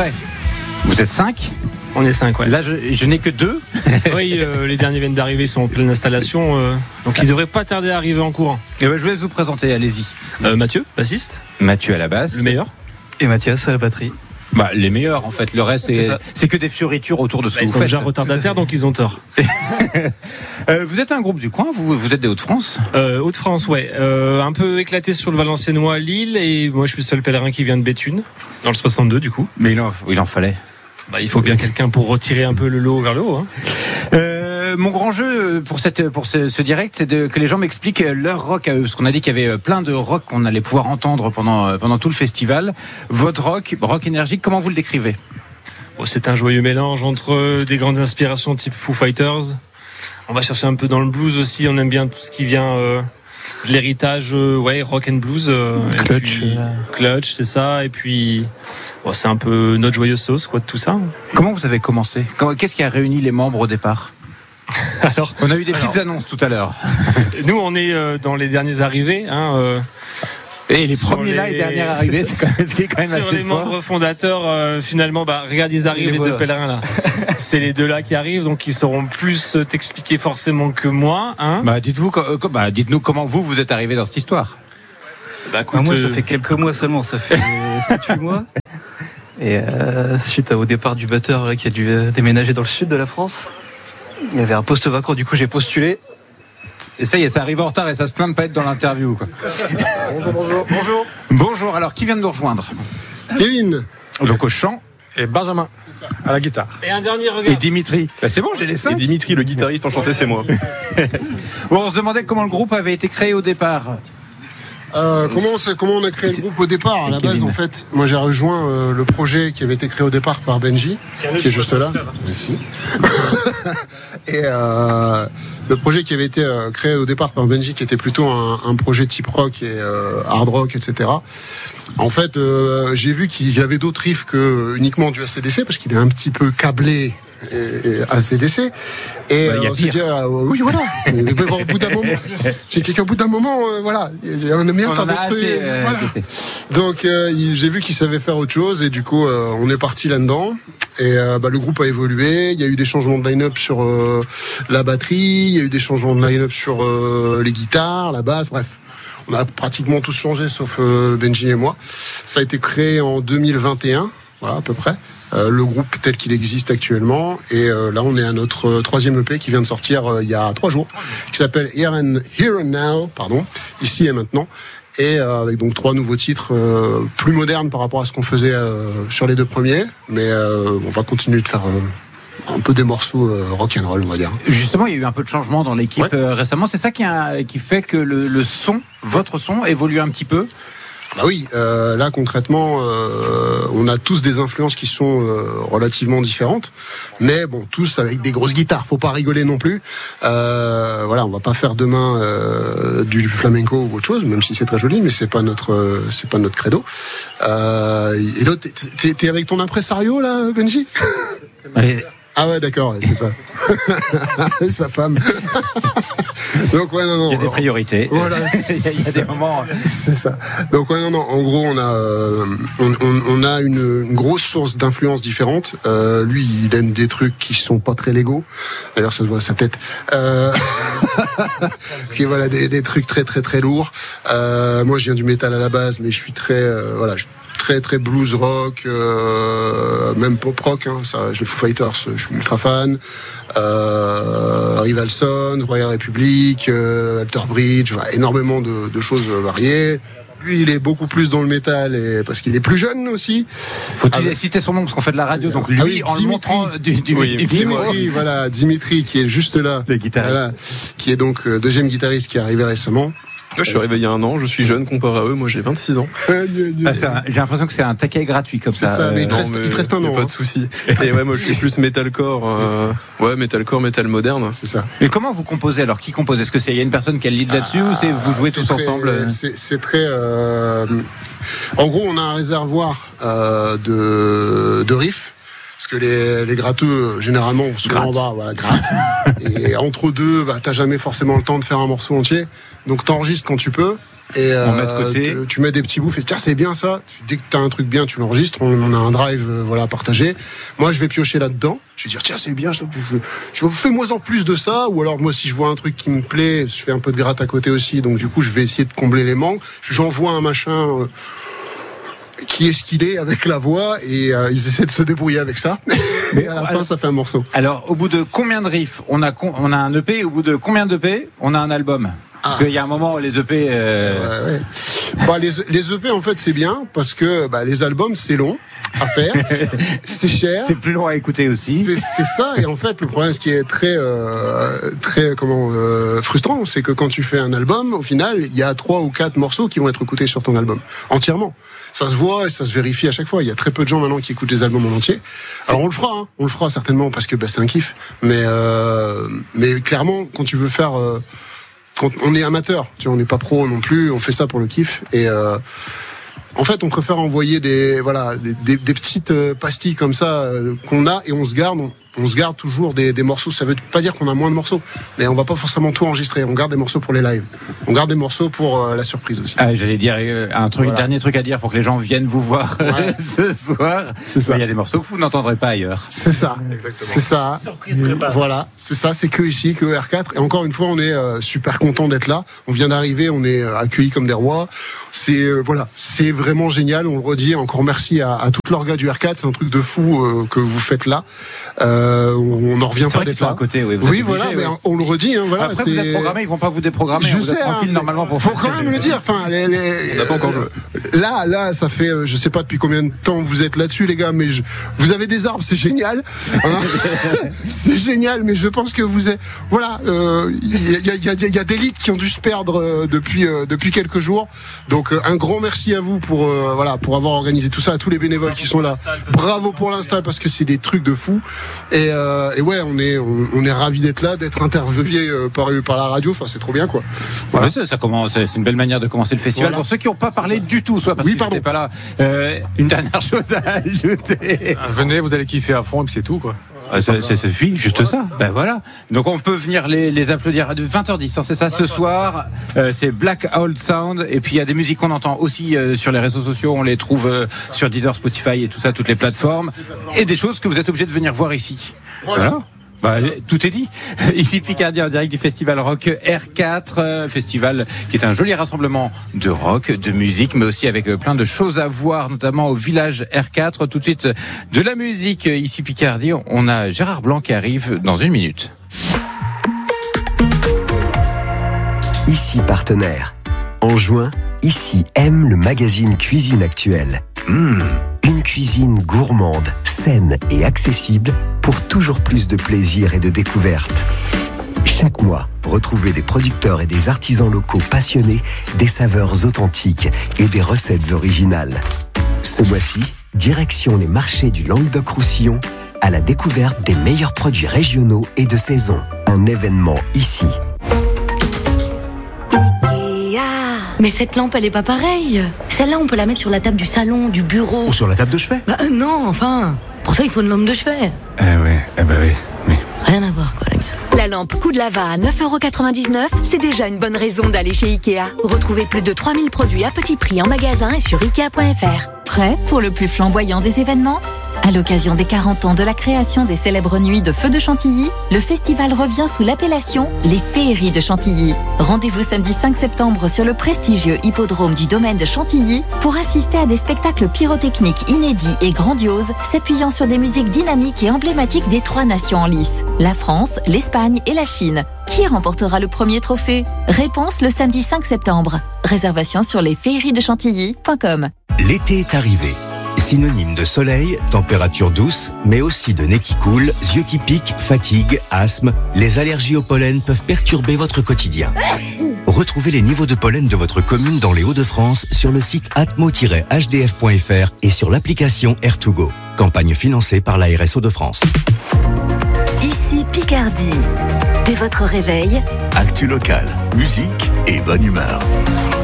vrai. Vous êtes 5 ? On est 5, ouais. Là, je n'ai que 2. Oui, les derniers viennent d'arriver, ils sont en pleine installation, donc ils devraient pas tarder à arriver en courant. Et ben, je vais vous présenter, allez-y. Mathieu, bassiste. Mathieu à la basse. Le meilleur. Et Mathias à la batterie. Les meilleurs, en fait. Le reste, c'est que des fioritures autour de ce que Ils vous sont faites. déjà retardataires, donc ils ont tort. Vous êtes un groupe du coin, vous êtes des Hauts-de-France ? Hauts-de-France, ouais. Un peu éclaté sur le Valenciennois, Lille, et moi je suis le seul pèlerin qui vient de Béthune, dans le 62 du coup. Mais il en fallait. Il faut bien quelqu'un pour retirer un peu le lot vers le haut. Mon grand jeu pour ce direct, c'est que les gens m'expliquent leur rock à eux, parce qu'on a dit qu'il y avait plein de rock qu'on allait pouvoir entendre pendant tout le festival. Votre rock énergique, comment vous le décrivez ? C'est un joyeux mélange entre des grandes inspirations type Foo Fighters. On va chercher un peu dans le blues aussi. On aime bien tout ce qui vient de l'héritage, rock and blues. Clutch, c'est ça. Et puis, c'est un peu notre joyeuse sauce, de tout ça. Comment vous avez commencé ? Qu'est-ce qui a réuni les membres au départ ? Alors, on a eu des petites annonces tout à l'heure. Nous, on est dans les derniers arrivés. Et les premiers là et derniers arrivés, c'est quand même sur assez les fort. membres fondateurs, finalement, regarde, ils arrivent, les deux pèlerins là. C'est les deux là qui arrivent, donc ils sauront plus t'expliquer forcément que moi. Dites-nous comment vous êtes arrivé dans cette histoire. Moi, ça fait quelques mois seulement, ça fait 7-8 mois. Et suite au départ du batteur là, qui a dû déménager dans le sud de la France, il y avait un poste vacant, du coup j'ai postulé. Et ça y est, ça arrive en retard et ça se plaint de pas être dans l'interview. Bonjour, alors qui vient de nous rejoindre ? Kevin. Donc au chant. Et Benjamin, à la guitare. Et un dernier regard. Et Dimitri. C'est bon, j'ai les 5. Et Dimitri, le guitariste enchanté, c'est moi. On se demandait comment le groupe avait été créé au départ. Comment on a créé le groupe au départ ? À la base, en fait, moi j'ai rejoint le projet qui avait été créé au départ par Benji, qui est juste là. Merci. Et le projet qui avait été créé au départ par Benji, qui était plutôt un projet type rock et hard rock, etc. En fait, j'ai vu qu'il y avait d'autres riffs que uniquement du AC/DC, parce qu'il est un petit peu câblé AC/DC. Et on s'est dit, oui, voilà. Mais au bout d'un moment, c'était qu'au bout d'un moment, voilà, on aime bien faire des trucs. Voilà. Donc, j'ai vu qu'il savait faire autre chose, et du coup, on est parti là-dedans. Et le groupe a évolué. Il y a eu des changements de line-up sur la batterie, il y a eu des changements de line-up sur les guitares, la basse, bref. On a pratiquement tous changé, sauf Benji et moi. Ça a été créé en 2021, voilà, à peu près. Le groupe tel qu'il existe actuellement. Et là, on est à notre 3e EP qui vient de sortir il y a 3 jours, qui s'appelle Here and Now, ici et maintenant. Et avec donc 3 nouveaux titres plus modernes par rapport à ce qu'on faisait sur les 2 premiers. Mais on va continuer de faire un peu des morceaux rock'n'roll, on va dire. Justement, il y a eu un peu de changement dans l'équipe récemment. C'est ça qui fait que le son, votre son, évolue un petit peu. Bah oui, là concrètement, on a tous des influences qui sont relativement différentes, mais bon, tous avec des grosses guitares. Faut pas rigoler non plus. Voilà, on va pas faire demain du flamenco ou autre chose, même si c'est très joli, mais c'est pas notre credo. Et l'autre, t'es avec ton impresario là, Benji? Ah ouais, d'accord, c'est ça. Sa femme. Donc ouais, non. Il y a des priorités. Voilà. Il y a des moments. C'est ça. Donc ouais, non. En gros, on a une grosse source d'influence différente. Lui, il aime des trucs qui sont pas très légaux. D'ailleurs, ça se voit à sa tête. Puis voilà, des trucs très très très lourds. Moi, je viens du métal à la base, mais je suis très très blues rock, même pop rock, ça, les Foo Fighters, je suis ultra fan. Rivalson, Royal Republic, Alter Bridge, voilà, énormément de choses variées. Lui, il est beaucoup plus dans le métal, parce qu'il est plus jeune aussi. Faut-il citer son nom parce qu'on fait de la radio, donc lui, en le montrant Dimitri, qui est juste là, le guitariste, voilà, qui est donc deuxième guitariste qui est arrivé récemment. Je suis arrivé il y a 1 an, je suis jeune comparé à eux, moi j'ai 26 ans. J'ai l'impression que c'est un taquet gratuit comme ça. C'est ça, mais il te reste 1 an. Pas de souci. Et ouais, moi je suis plus metalcore, metalcore, metal moderne. C'est ça. Et comment vous composez alors? Qui compose? Est-ce que il y a une personne qui a le lead là-dessus ou c'est vous jouez tous ensemble? C'est très. En gros, on a un réservoir de riffs. Parce que les gratteux, généralement, souvent en bas, voilà, grattent. Et entre deux, t'as jamais forcément le temps de faire un morceau entier. Donc t'enregistres quand tu peux. Et on met de côté. Tu mets des petits bouts, et tiens, c'est bien ça. Dès que t'as un truc bien, tu l'enregistres. On a un drive, voilà, partagé. Moi, je vais piocher là-dedans. Je vais dire, tiens, c'est bien. Je fais-moi en plus de ça. Ou alors, moi, si je vois un truc qui me plaît, je fais un peu de gratte à côté aussi. Donc, du coup, je vais essayer de combler les manques. J'envoie un machin. Qui est ce qu'il est avec la voix et ils essaient de se débrouiller avec ça. Mais à la fin, ça fait un morceau. Alors, au bout de combien de riffs on a un EP et au bout de combien d'EP on a un album? Parce qu'il y a un moment où les EP... Ouais. Bah, les EP, en fait, c'est bien parce que les albums, c'est long à faire, c'est cher. C'est plus long à écouter aussi. C'est ça. Et en fait, le problème, ce qui est très frustrant, c'est que quand tu fais un album, au final, il y a 3 ou 4 morceaux qui vont être écoutés sur ton album entièrement. Ça se voit et ça se vérifie à chaque fois. Il y a très peu de gens maintenant qui écoutent les albums en entier. Alors on le fera certainement parce que c'est un kiff. Mais clairement, quand tu veux faire, quand on est amateur, tu vois, on n'est pas pro non plus, on fait ça pour le kiff et en fait, on préfère envoyer des petites pastilles comme ça qu'on a et on se garde toujours des morceaux. Ça veut pas dire qu'on a moins de morceaux, mais on va pas forcément tout enregistrer. On garde des morceaux pour les lives. On garde des morceaux pour la surprise aussi. Ah, j'allais dire dernier truc à dire pour que les gens viennent vous voir ce soir. C'est ça. Il y a des morceaux que vous n'entendrez pas ailleurs. C'est ça. Exactement. C'est ça. Surprise préparée. Voilà. C'est ça. C'est que ici, que R4. Et encore une fois, on est super content d'être là. On vient d'arriver. On est accueillis comme des rois. C'est c'est vraiment génial. On le redit. Encore merci à toute l'orga du R4. C'est un truc de fou que vous faites là. On n'en revient pas d'être là. À côté, oui, voilà, mais on le redit. Hein, voilà, après, vous êtes programmé, ils vont pas vous déprogrammer. Je vous sais, êtes tranquille normalement pour. Faut quand même le dire. Enfin, On n'a pas encore joué. Là, ça fait, je sais pas depuis combien de temps vous êtes là-dessus, les gars, mais vous avez des arbres, c'est génial. C'est génial, mais je pense que vous êtes, voilà, il y a des leads qui ont dû se perdre depuis quelques jours. Donc, un grand merci à vous pour avoir organisé tout ça, à tous les bénévoles qui sont là. Bravo pour l'install parce que c'est des trucs de fou. Et ouais, on est ravis d'être là, d'être interviewé par la radio. Enfin, c'est trop bien, quoi. Voilà. Ouais, ça commence. C'est une belle manière de commencer le festival. Voilà. Pour ceux qui n'ont pas parlé du tout, soit parce qu'ils n'étaient pas là. Une dernière chose à ajouter. Venez, vous allez kiffer à fond et puis c'est tout, quoi. Ça suffit, juste ça. Ben voilà. Donc on peut venir les applaudir à 20h10, hein, c'est ça, ce soir. C'est Black Old Sound. Et puis il y a des musiques qu'on entend aussi sur les réseaux sociaux. On les trouve sur Deezer, Spotify et tout ça, toutes les plateformes. Et des choses que vous êtes obligés de venir voir ici. Voilà. Tout est dit. Ici Picardie en direct du festival rock R4, festival qui est un joli rassemblement de rock, de musique, mais aussi avec plein de choses à voir, notamment au village R4. Tout de suite de la musique ici Picardie. On a Gérard Blanc qui arrive dans 1 minute. Ici partenaire. En juin, Ici aime le magazine Cuisine Actuelle. Une cuisine gourmande, saine et accessible pour toujours plus de plaisir et de découverte. Chaque mois, retrouvez des producteurs et des artisans locaux passionnés, des saveurs authentiques et des recettes originales. Ce mois-ci, direction les marchés du Languedoc-Roussillon à la découverte des meilleurs produits régionaux et de saison. Un événement ici. Mais cette lampe, elle est pas pareille. Celle-là, on peut la mettre sur la table du salon, du bureau. Ou sur la table de chevet. Non, enfin. Pour ça, il faut une lampe de chevet. Oui. Rien à voir, quoi, les gars. La lampe coup de lava à 9,99€, c'est déjà une bonne raison d'aller chez Ikea. Retrouvez plus de 3000 produits à petit prix en magasin et sur Ikea.fr. Prêt pour le plus flamboyant des événements ? À l'occasion des 40 ans de la création des célèbres nuits de Feu de Chantilly, le festival revient sous l'appellation Les Féeries de Chantilly. Rendez-vous samedi 5 septembre sur le prestigieux hippodrome du domaine de Chantilly pour assister à des spectacles pyrotechniques inédits et grandioses s'appuyant sur des musiques dynamiques et emblématiques des 3 nations en lice, la France, l'Espagne et la Chine. Qui remportera le premier trophée ? Réponse le samedi 5 septembre. Réservation sur lesféeriesdechantilly.com. L'été est arrivé. Synonyme de soleil, température douce, mais aussi de nez qui coule, yeux qui piquent, fatigue, asthme, les allergies au pollen peuvent perturber votre quotidien. Retrouvez les niveaux de pollen de votre commune dans les Hauts-de-France sur le site atmo-hdf.fr et sur l'application Air2Go. Campagne financée par l'ARS Hauts-de-France. Ici Picardie. Dès votre réveil, Actu local, musique et bonne humeur.